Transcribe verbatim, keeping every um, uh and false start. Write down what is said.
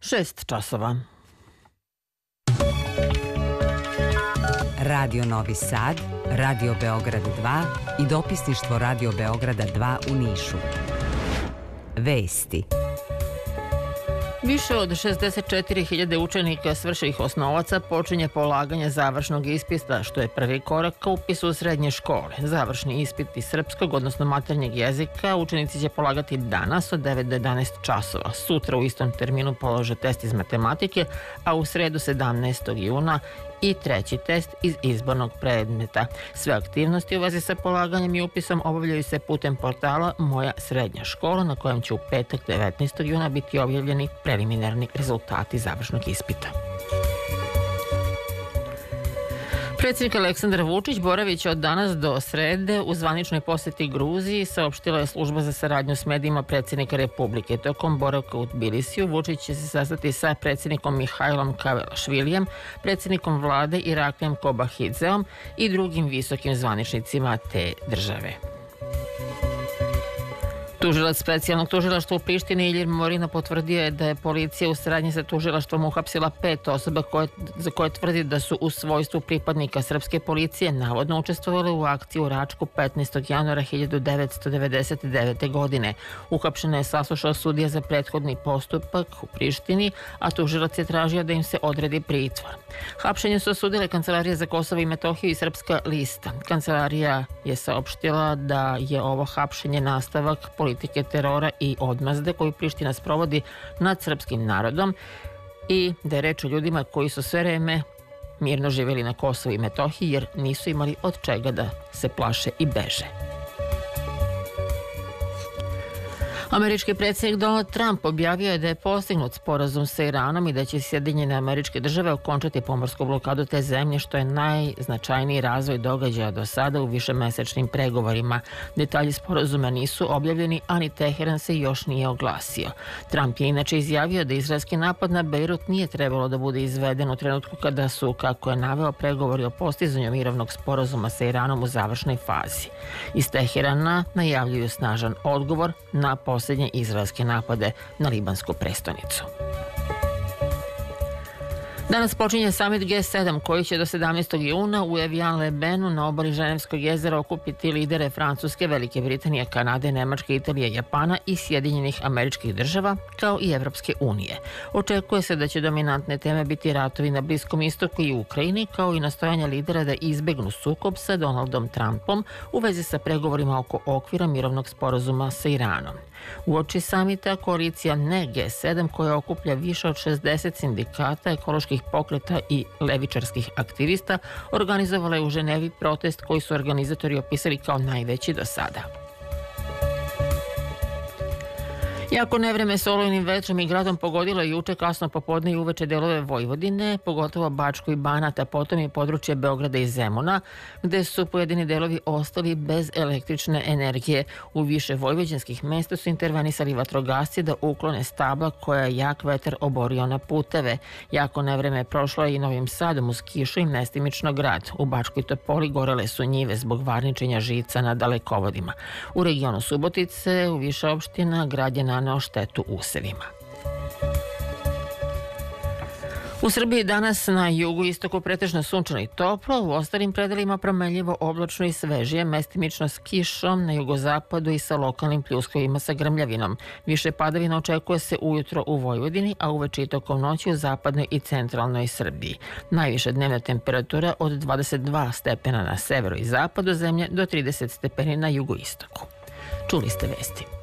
šest časova. Radio Novi Sad, Radio Beograd dva i dopisništvo Radio Beograda dva u Nišu. Vesti. Više od šezdeset četiri hiljade učenika svršenih osnovaca počinje polaganje završnog ispita, što je prvi korak ka upisu u srednje škole. Završni ispit iz srpskog, odnosno maternjeg jezika, učenici će polagati danas od devet do jedanaest časova. Sutra u istom terminu polože test iz matematike, a u sredu sedamnaestog juna i treći test iz izbornog predmeta. Sve aktivnosti u vezi sa polaganjem i upisom obavljaju se putem portala Moja srednja škola, na kojem će u petak devetnaestog juna biti objavljeni preliminarni rezultati završnog ispita. Predsjednik Aleksandar Vučić boravit će od danas do srede u zvaničnoj poseti Gruziji, saopštila je služba za saradnju s medijima predsjednika Republike. Tokom boravka u Tbilisiju Vučić će se sastati sa predsjednikom Mihajlom Kavelašvilijem, predsjednikom vlade Iraklijem Kobahidzeom i drugim visokim zvaničnicima te države. Tužilac specijalnog tužilaštva u Prištini Ilir Morina potvrdio je da je policija u saradnji sa tužilaštvom uhapsila pet osoba koje, za koje tvrdi da su u svojstvu pripadnika srpske policije navodno učestvovali u akciji u Račku petnaestog januara hiljadu devetsto devedeset devete. godine. Uhapšena je saslušao sudija za prethodni postupak u Prištini, a tužilac je tražio da im se odredi pritvor. Hapšenje su osudile Kancelarija za Kosovo i Metohiju i Srpska lista. Kancelarija je saopštila da je ovo hapšenje nastavak politike terora i odmazde koju Priština sprovodi nad srpskim narodom i da je reč o ljudima koji su sve vreme mirno živjeli na Kosovu i Metohiji jer nisu imali od čega da se plaše i beže. Američki predsjednik Donald Trump objavio je da je postignut sporazum sa Iranom i da će Sjedinjene Američke Države okončati pomorsku blokadu te zemlje, što je najznačajniji razvoj događaja do sada u višemesečnim pregovorima. Detalji sporazuma nisu objavljeni, a ni Teheran se još nije oglasio. Trump je inače izjavio da izraelski napad na Bejrut nije trebalo da bude izveden u trenutku kada su, kako je naveo, pregovori o postizanju mirovnog sporazuma sa Iranom u završnoj fazi. Iz Teherana najavljuju snažan odgovor na posljednje izraelske napade na libansku prestonicu. Danas počinje samit G sedam koji će do sedamnaestog juna u Evian-le-Benu na obali Ženevskog jezera okupiti lidere Francuske, Velike Britanije, Kanade, Nemačke, Italije, Japana i Sjedinjenih Američkih Država, kao i Evropske unije. Očekuje se da će dominantne teme biti ratovi na Bliskom istoku i Ukrajini, kao i nastojanja lidera da izbegnu sukob sa Donaldom Trumpom u vezi sa pregovorima oko okvira mirovnog sporazuma sa Iranom. Uoči samita koalicija Ne G sedam, koja okuplja više od šezdeset sindikata, ekoloških pokreta i levičarskih aktivista, organizovala je u Ženevi protest koji su organizatori opisali kao najveći do sada. Jako nevreme s olujnim vetrom i gradom pogodilo je juče kasno popodne i uveče delove Vojvodine, pogotovo Bačku i Banat, a potom i područje Beograda i Zemuna, gde su pojedini delovi ostali bez električne energije. U više vojvođanskih mesta su intervenisali vatrogasci da uklone stabla koja je jak vetar oborio na puteve. Jako nevreme prošlo je i Novim Sadom uz kišu i mestimično grad. U Bačkoj Topoli gorele su njive zbog varničenja žica na dalekovodima. U regionu Subotice, u više opština, grad je naneo štetu usevima. U Srbiji danas na jugu istoku pretežno sunčano i toplo, u ostalim predelima promenljivo oblačno i svežije, mestimično s kišom, na jugozapadu i sa lokalnim pljuskovima sa grmljavinom. Više padavina očekuje se ujutro u Vojvodini, a uveče i tokom noći u zapadnoj i centralnoj Srbiji. Najviša dnevna temperatura od dvadeset dva stepena na severu i zapadu zemlje do trideset stepeni na jugoistoku. Čuli ste vesti.